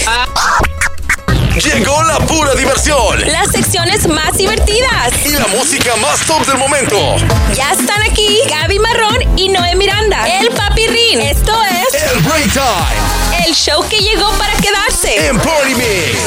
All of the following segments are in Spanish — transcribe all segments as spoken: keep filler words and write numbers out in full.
Llegó la pura diversión. Las secciones más divertidas. Y la música más top del momento. Ya están aquí Gaby Marrón y Noé Miranda. El Papirrín. Esto es... El Break Time. El show que llegó para quedarse. En Party Mix.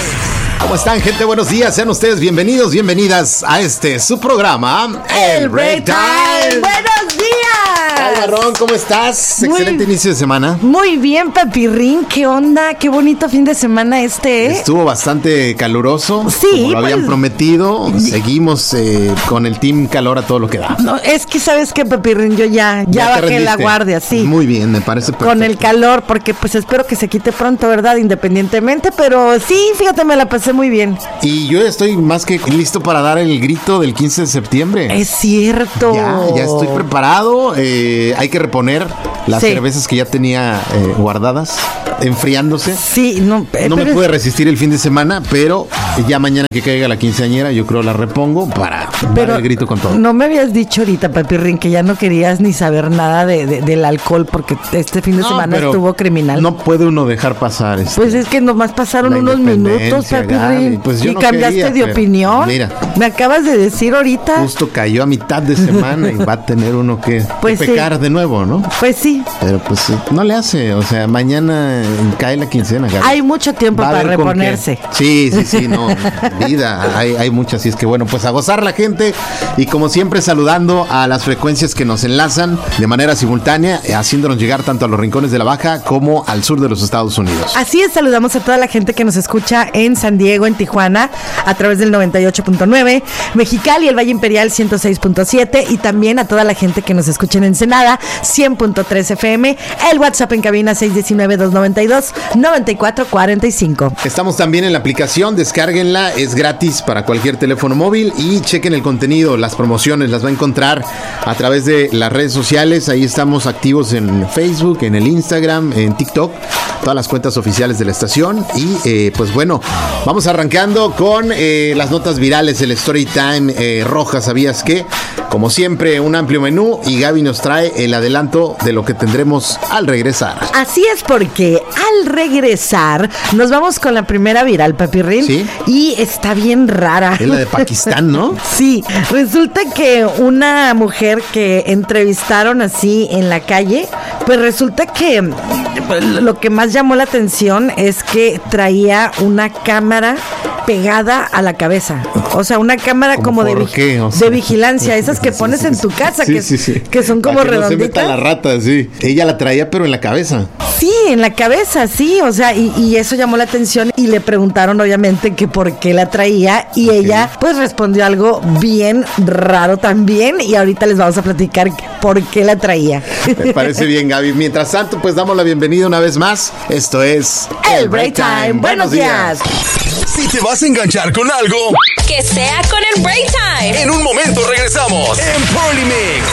¿Cómo están, gente? Buenos días. Sean ustedes bienvenidos, bienvenidas a este, su programa, El Break Time. ¡Buenos días! Ay, Marrón, ¿cómo estás? Muy, Excelente inicio de semana. Muy bien, Papirrín. ¿Qué onda? Qué bonito fin de semana este, ¿eh? Estuvo bastante caluroso. Sí, como lo habían pues, prometido. Seguimos eh, con el Team Calor a todo lo que da. No, es que sabes que, Papirrín, yo ya, ya, Ya te bajé rendiste. la guardia, sí. Muy bien, me parece perfecto. Con el calor, porque pues espero que se quite pronto, ¿verdad? Independientemente, pero sí, fíjate, me la pasé muy bien. Y yo estoy más que listo para dar el grito del quince de septiembre. Es cierto. Ya, ya estoy preparado. Eh, hay que reponer las Sí. cervezas que ya tenía eh, guardadas, enfriándose. Sí, no, eh, No me pero pude resistir el fin de semana, pero ya mañana que caiga la quinceañera, yo creo la repongo para Pero dar el grito con todo. no me habías dicho ahorita, Papirrín, que ya no querías ni saber nada de, de- del alcohol porque este fin de No, semana pero estuvo criminal. No puede uno dejar pasar este, Pues es que nomás pasaron la unos minutos, independencia, Papirrín. Gaby. Pues yo y no cambiaste quería, de pero opinión. mira. Me acabas de decir ahorita. justo cayó a mitad de semana y va a tener uno que, que Pues sí. pecar de nuevo, ¿no? Pues sí, Pero pues eh, no le hace, o sea, mañana cae la quincena, Gaby. hay mucho tiempo Va a para haber con reponerse. qué. Sí, sí, sí, no. Vida, hay, hay muchas. Así es que bueno, pues a gozar la gente. Y como siempre, saludando a las frecuencias que nos enlazan de manera simultánea, eh, haciéndonos llegar tanto a los rincones de la Baja como al sur de los Estados Unidos. Así es, saludamos a toda la gente que nos escucha en San Diego, en Tijuana, a través del noventa y ocho punto nueve, Mexicali, el Valle Imperial ciento seis punto siete y también a toda la gente que nos escucha en Ensenada, cien punto tres F M, el WhatsApp en cabina seis uno nueve, dos nueve dos, nueve cuatro cuatro cinco. Estamos también en la aplicación, descárguenla, es gratis para cualquier teléfono móvil y chequen el contenido, las promociones, las va a encontrar a través de las redes sociales. Ahí estamos activos en Facebook, en el Instagram, en TikTok, todas las cuentas oficiales de la estación. Y eh, pues bueno, vamos arrancando con eh, las notas virales, el Story Time eh, roja, ¿sabías qué? Como siempre, un amplio menú y Gaby nos trae el adelanto de lo que tendremos al regresar. Así es, porque al regresar nos vamos con la primera viral, Papirrín. Sí. Y está bien rara. Es la de Pakistán, ¿no? Sí, resulta que una mujer que entrevistaron así en la calle, pues resulta que pues, lo que más llamó la atención es que traía una cámara pegada a la cabeza. O sea, una cámara ¿Cómo como de, por vi- qué? O sea, de vigilancia, esas que sí, pones sí, en sí. tu casa, Sí, que, sí, sí. que son como Para que no se redonditas. meta la rata, sí. Ella la traía, pero en la cabeza. Sí, en la cabeza, sí, o sea, y, y eso llamó la atención y le preguntaron obviamente que por qué la traía y ella pues respondió algo bien raro también y ahorita les vamos a platicar por qué la traía. Me parece bien, Gaby. Mientras tanto, pues damos la bienvenida una vez más. Esto es El Break Time. Buenos días. Si te vas a enganchar con algo, Que sea con el Break Time. en un momento regresamos en Party Mix.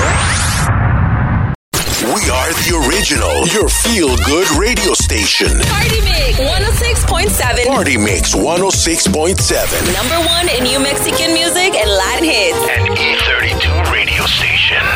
We are the original, your feel-good radio station. Party Mix one oh six point seven. Party Mix one oh six point seven. Number one in new Mexican music and Latin hits. An E thirty-two radio station.